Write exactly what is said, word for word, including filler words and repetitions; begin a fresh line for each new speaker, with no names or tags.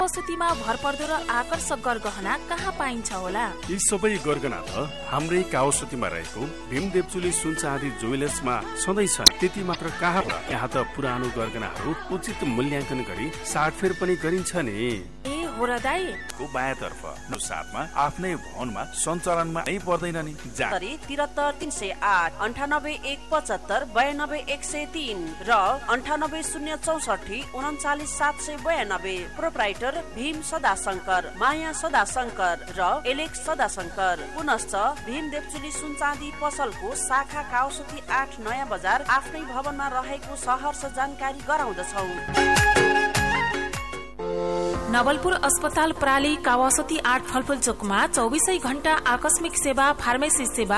कावासोतीमा भरपर्दो र आकर्षक गरगहना कहाँ पाइन्छ होला?
यी सबै गरगहना त हाम्रै कावासोतीमा रहेको भीम देवचुली सुन चाँदी ज्वेलर्समा सधैँ छन्। त्यति मात्र कहाँ, यहाँ त पुरानो गरगहनाहरू उचित मूल्याङ्कन गरी साटफेर पनि गरिन्छ नि।
ए हो र दाइ?
को बायाँतर्फ साथमा आफ्नै भवनमा सञ्चालनमा नै पर्दैन नि।
तिरहत्तर तीन सय आठ अन्ठानब्बे एक पचहत्तर बयानब्बे एक सय तीन र अन्ठानब्बे शून्य चौसठी उन्चालिस सात सय बयानब्बे। प्रोप्राइटर भीम सदाशंकर, माया सदाशंकर र एलेक्स सदाशंकर। पुनश्च भीम देवचुली सुन चाँदी पसलको शाखा कावासोती आठ नयाँ बजार आफ्नै भवनमा रहेको सहर्ष जानकारी गराउँदछौ।
नवलपुर अस्पताल प्राली कावासोती आठ फलफुल चोकमा चौबिसै घण्टा आकस्मिक सेवा, फार्मेसी सेवा,